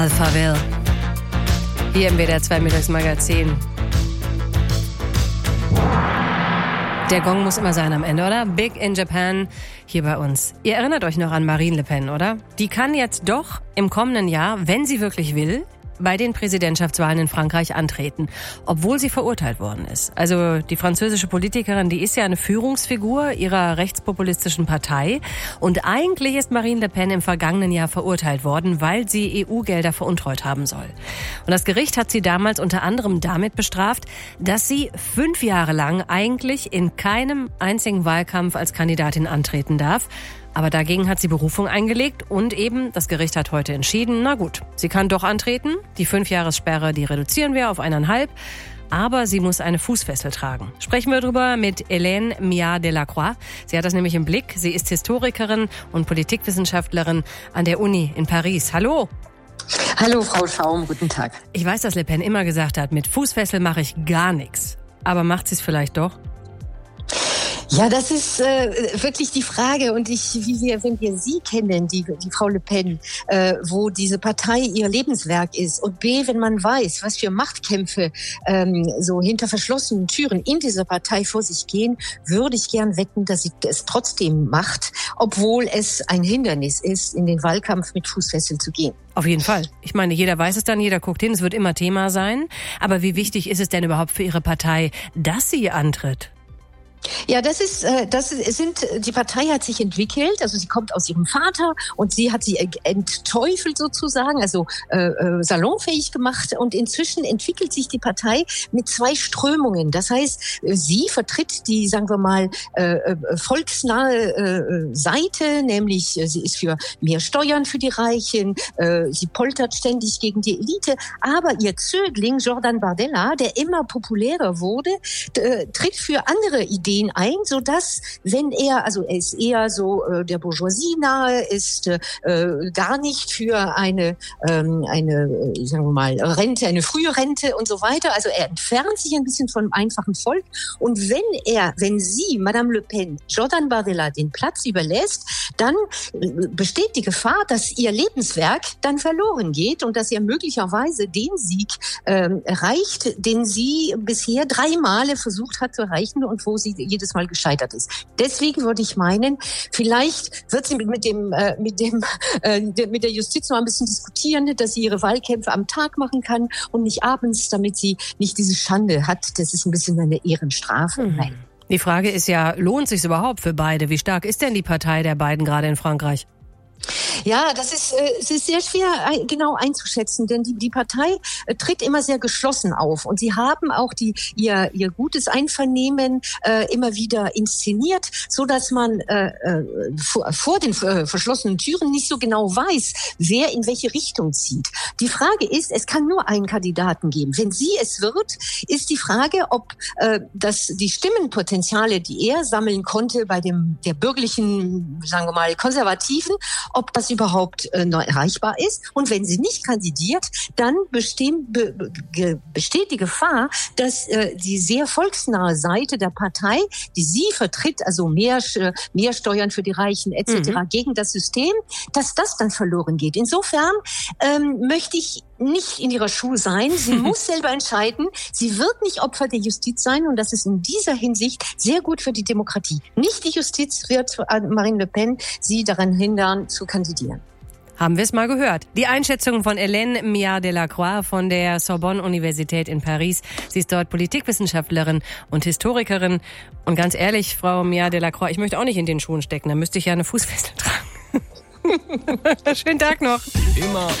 Alphaville. Hier im WDR 2 Mittagsmagazin. Der Gong muss immer sein am Ende, oder? Big in Japan, hier bei uns. Ihr erinnert euch noch an Marine Le Pen, oder? Die kann jetzt doch im kommenden Jahr, wenn sie wirklich will, bei den Präsidentschaftswahlen in Frankreich antreten, obwohl sie verurteilt worden ist. Also die französische Politikerin, die ist ja eine Führungsfigur ihrer rechtspopulistischen Partei. Und eigentlich ist Marine Le Pen im vergangenen Jahr verurteilt worden, weil sie EU-Gelder veruntreut haben soll. Und das Gericht hat sie damals unter anderem damit bestraft, dass sie 5 Jahre lang eigentlich in keinem einzigen Wahlkampf als Kandidatin antreten darf. Aber dagegen hat sie Berufung eingelegt und eben, das Gericht hat heute entschieden, na gut, sie kann doch antreten. Die 5-Jahressperre, die reduzieren wir auf 1,5. Aber sie muss eine Fußfessel tragen. Sprechen wir drüber mit Hélène Miard-Delacroix. Sie hat das nämlich im Blick. Sie ist Historikerin und Politikwissenschaftlerin an der Uni in Paris. Hallo. Hallo, Frau Schaum, guten Tag. Ich weiß, dass Le Pen immer gesagt hat, mit Fußfessel mache ich gar nichts. Aber macht sie es vielleicht doch? Ja, das ist wirklich die Frage. Und wenn wir Sie kennen, die Frau Le Pen, wo diese Partei ihr Lebenswerk ist, und B, wenn man weiß, was für Machtkämpfe so hinter verschlossenen Türen in dieser Partei vor sich gehen, würde ich gern wetten, dass sie es trotzdem macht, obwohl es ein Hindernis ist, in den Wahlkampf mit Fußfesseln zu gehen. Auf jeden Fall. Ich meine, jeder weiß es dann, jeder guckt hin, es wird immer Thema sein. Aber wie wichtig ist es denn überhaupt für Ihre Partei, dass sie antritt? Ja, die Partei hat sich entwickelt, also sie kommt aus ihrem Vater und sie hat sie entteufelt sozusagen, also salonfähig gemacht, und inzwischen entwickelt sich die Partei mit 2 Strömungen. Das heißt, sie vertritt die, sagen wir mal, volksnahe Seite, nämlich sie ist für mehr Steuern für die Reichen, sie poltert ständig gegen die Elite, aber ihr Zögling Jordan Bardella, der immer populärer wurde, tritt für andere Ideen ein, so dass, wenn er ist eher so der Bourgeoisie nahe, ist gar nicht für eine sagen wir mal, Rente, eine frühe Rente und so weiter. Also er entfernt sich ein bisschen vom einfachen Volk. Und wenn sie, Madame Le Pen, Jordan Bardella den Platz überlässt, dann besteht die Gefahr, dass ihr Lebenswerk dann verloren geht und dass er möglicherweise den Sieg erreicht, den sie bisher 3 Male versucht hat zu erreichen und wo sie jedes Mal gescheitert ist. Deswegen würde ich meinen, vielleicht wird sie mit der Justiz noch ein bisschen diskutieren, dass sie ihre Wahlkämpfe am Tag machen kann und nicht abends, damit sie nicht diese Schande hat. Das ist ein bisschen eine Ehrenstrafe. Nein. Die Frage ist ja, lohnt sich's überhaupt für beide? Wie stark ist denn die Partei der beiden gerade in Frankreich? Ja, es ist sehr schwer genau einzuschätzen, denn die Partei tritt immer sehr geschlossen auf und sie haben auch ihr gutes Einvernehmen immer wieder inszeniert, so dass man vor den verschlossenen Türen nicht so genau weiß, wer in welche Richtung zieht. Die Frage ist, es kann nur einen Kandidaten geben. Wenn sie es wird, ist die Frage, ob die Stimmenpotenziale, die er sammeln konnte bei der bürgerlichen, sagen wir mal, Konservativen, ob das überhaupt noch erreichbar ist. Und wenn sie nicht kandidiert, dann besteht die Gefahr, dass die sehr volksnahe Seite der Partei, die sie vertritt, also mehr Steuern für die Reichen etc. gegen das System, dass das dann verloren geht. Insofern möchte ich nicht in ihrer Schuhe sein. Sie muss selber entscheiden. Sie wird nicht Opfer der Justiz sein und das ist in dieser Hinsicht sehr gut für die Demokratie. Nicht die Justiz wird Marine Le Pen sie daran hindern, zu kandidieren. Haben wir es mal gehört. Die Einschätzung von Hélène Miard-Delacroix von der Sorbonne-Universität in Paris. Sie ist dort Politikwissenschaftlerin und Historikerin. Und ganz ehrlich, Frau Miard-Delacroix, ich möchte auch nicht in den Schuhen stecken. Da müsste ich ja eine Fußfessel tragen. Schönen Tag noch. Immer